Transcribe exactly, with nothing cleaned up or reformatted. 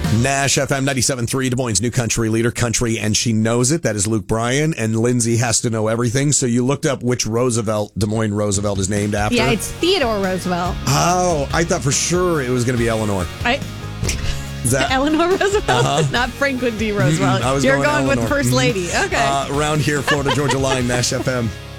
Nash F M ninety-seven point three, Des Moines' new country leader, country, and she knows it. That is Luke Bryan, and Lindsay has to know everything. So you looked up which Roosevelt, Des Moines Roosevelt, is named after. Yeah, it's Theodore Roosevelt. Oh, I thought for sure it was going to be Eleanor. I... Is that Eleanor Roosevelt, uh-huh. not Franklin D. Roosevelt. I was You're going, going Eleanor. with First Lady. Okay. Uh, around here, Florida Georgia Line, Nash F M.